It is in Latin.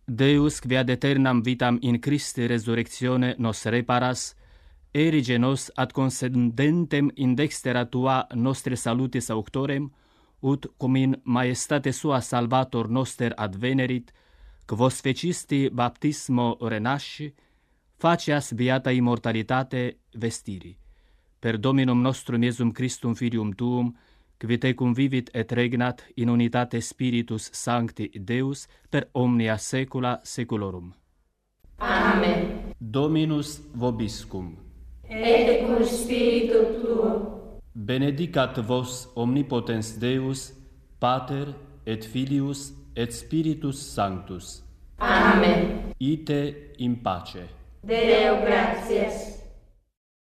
Deus, qui ad aeternam vitam in Christe resurrectione nos reparas, erige nos ad concederentem in dextera tua nostre salutis auctorem, ut cum in maestate sua salvator noster advenerit, quos fecisti baptismo renasci, facias beata immortalitate vestiri. Per Dominum nostrum Iesum Christum Filium Tuum, qui tecum vivit et regnat in unitate Spiritus Sancti Deus per omnia saecula saeculorum. Amen. Dominus vobiscum. Et cum spiritu tuo. Benedicat vos omnipotens Deus, Pater et Filius et Spiritus Sanctus. Amen. Ite in pace. Deo gratias.